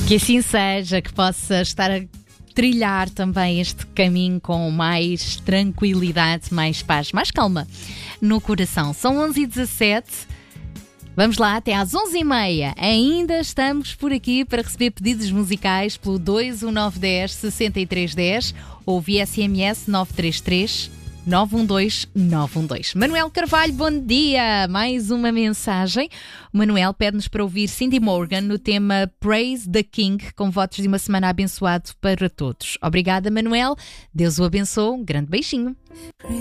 Que assim seja, que possa estar a trilhar também este caminho com mais tranquilidade, mais paz, mais calma no coração. São 11h17. Vamos lá, até às 11h30. Ainda estamos por aqui para receber pedidos musicais pelo 21910 6310 ou via SMS 933 912 912. Manuel Carvalho, bom dia! Mais uma mensagem. O Manuel pede-nos para ouvir Cindy Morgan no tema Praise the King, com votos de uma semana abençoada para todos. Obrigada, Manuel. Deus o abençoe. Um grande beijinho.